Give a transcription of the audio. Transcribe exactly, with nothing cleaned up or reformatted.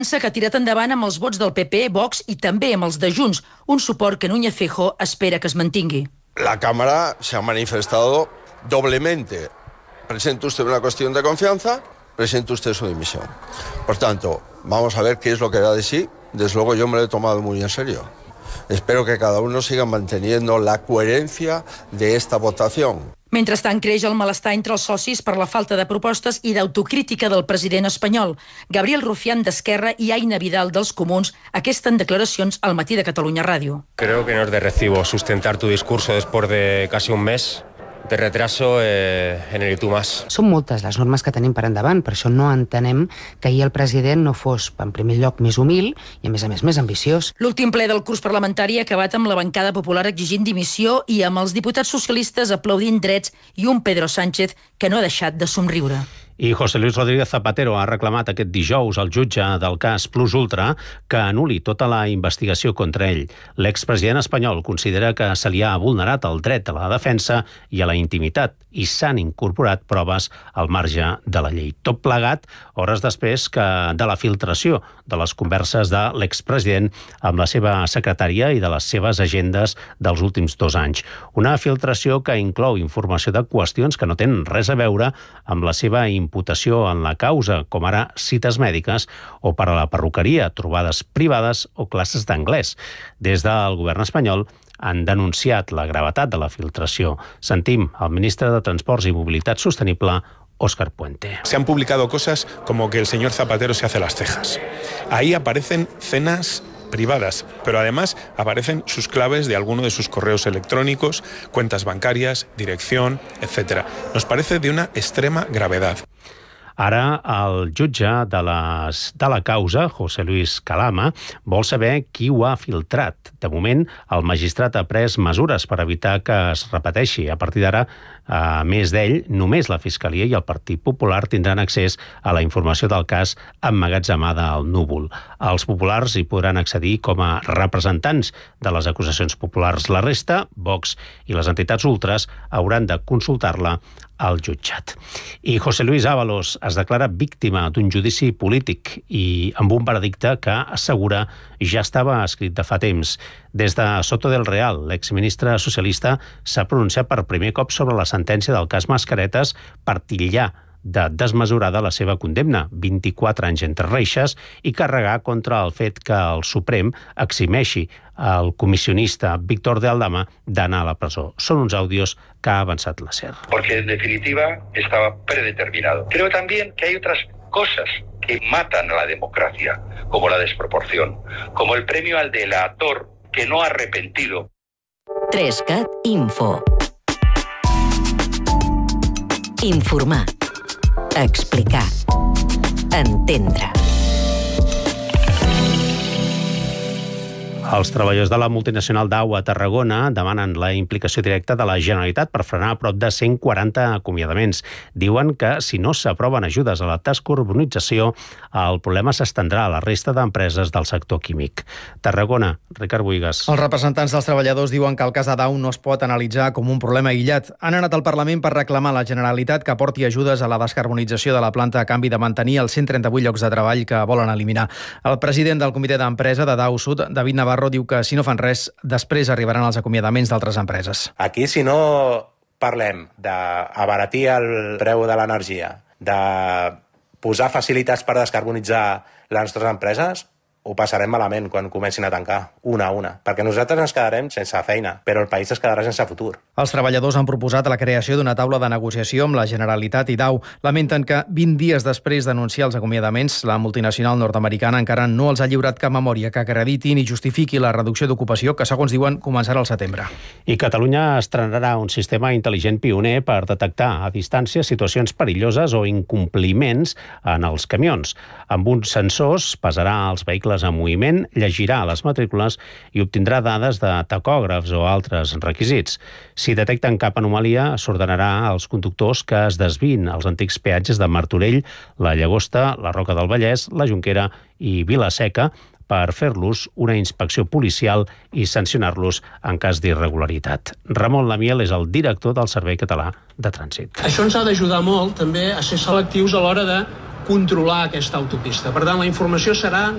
que ha tirat endavant amb els vots del P P, Vox i també amb els de Junts, un suport que Núñez Feijóo espera que es mantingui. La Cámara se ha manifestado doblemente. Presenta usted una cuestión de confianza, presenta usted su dimisión. Por tanto, vamos a ver qué es lo que da de sí. Desde luego yo me lo he tomado muy en serio. Espero que cada uno siga manteniendo la coherencia de esta votación. Mentrestant, creix el malestar entre els socis per la falta de propostes i d'autocrítica del president espanyol. Gabriel Rufián d'Esquerra i Aina Vidal dels Comuns aquestes declaracions al Matí de Catalunya Ràdio. Creo que no es de recibo sustentar tu discurso después de casi un mes de retraso eh, en el I Tú Más. Són moltes les normes que tenim per endavant, per això no entenem que ahir el president no fos, en primer lloc, més humil i, a més a més, més ambiciós. L'últim ple del curs parlamentari ha acabat amb la bancada popular exigint dimissió i amb els diputats socialistes aplaudint drets i un Pedro Sánchez que no ha deixat de somriure. I José Luis Rodríguez Zapatero ha reclamat aquest dijous al jutge del cas Plus Ultra que anul·li tota la investigació contra ell. L'expresident espanyol considera que se li ha vulnerat el dret a la defensa i a la intimitat i s'han incorporat proves al marge de la llei. Tot plegat, hores després que de la filtració de les converses de l'expresident amb la seva secretària i de les seves agendes dels últims dos anys. Una filtració que inclou informació de qüestions que no tenen res a veure amb la seva imputació en la causa, com ara cites mèdiques o per a la perruqueria, trobades privades o classes d'anglès. Des del govern espanyol han denunciat la gravetat de la filtració. Sentim el ministre de Transports i Mobilitat Sostenible, Óscar Puente. Se han publicado cosas como que el señor Zapatero se hace las cejas. Ahí aparecen cenas privadas, pero además aparecen sus claves de alguno de sus correos electrónicos, cuentas bancarias, dirección, etcétera. Nos parece de una extrema gravedad. Ara, el jutge de, les, de la causa, José Luis Calama, vol saber qui ho ha filtrat. De moment, el magistrat ha pres mesures per evitar que es repeteixi. A partir d'ara, a més d'ell, només la Fiscalia i el Partit Popular tindran accés a la informació del cas emmagatzemada al núvol. Els populars hi podran accedir com a representants de les acusacions populars. La resta, Vox i les entitats ultres, hauran de consultar-la al jutjat. I José Luis Ábalos es declara víctima d'un judici polític i amb un veredicte que assegura ja estava escrit de fa temps. Des de Soto del Real, l'exministre socialista s'ha pronunciat per primer cop sobre la sentència del cas Mascaretes per titllar de desmesurada la seva condemna, vint-i-quatre anys entre reixes, i carregar contra el fet que el Suprem eximeixi el comissionista Víctor de Aldama d'anar a la presó. Són uns àudios que ha avançat la SER. Porque en definitiva estaba predeterminado. Creo también que hay otras cosas que matan a la democracia, como la desproporción, como el premio al delator que no ha arrepentido. tres cat Info. Informar. Explicar. Entendre. Els treballadors de la multinacional Dow a Tarragona demanen la implicació directa de la Generalitat per frenar a prop de cent quaranta acomiadaments. Diuen que si no s'aproven ajudes a la descarbonització, el problema s'estendrà a la resta d'empreses del sector químic. Tarragona, Ricard Buigas. Els representants dels treballadors diuen que el cas de Dow no es pot analitzar com un problema aïllat. Han anat al Parlament per reclamar a la Generalitat que aporti ajudes a la descarbonització de la planta a canvi de mantenir els cent trenta-vuit llocs de treball que volen eliminar. El president del comitè d'empresa de Dow Sud, David Navarro, diu que si no fan res, després arribaran els acomiadaments d'altres empreses. Aquí, si no parlem d'abaratir el preu de l'energia, de posar facilitats per descarbonitzar les nostres empreses, ho passarem malament quan comencin a tancar, una a una. Perquè nosaltres ens quedarem sense feina, però el país es quedarà sense futur. Els treballadors han proposat la creació d'una taula de negociació amb la Generalitat i Dow. Lamenten que vint dies després d'anunciar els acomiadaments, la multinacional nord-americana encara no els ha lliurat cap memòria que acrediti ni justifiqui la reducció d'ocupació que, segons diuen, començarà al setembre. I Catalunya estrenarà un sistema intel·ligent pioner per detectar a distància situacions perilloses o incompliments en els camions. Amb uns sensors pesarà els vehicles en moviment, llegirà les matrícules i obtindrà dades de tacògrafs o altres requisits. Si detecten cap anomalia, s'ordenarà als conductors que es desviïn als antics peatges de Martorell, la Llagosta, la Roca del Vallès, la Jonquera i Vila-seca per fer-los una inspecció policial i sancionar-los en cas d'irregularitat. Ramon Lamiel és el director del Servei Català de Trànsit. Això ens ha d'ajudar molt també a ser selectius a l'hora de controlar aquesta autopista. Per tant, la informació serà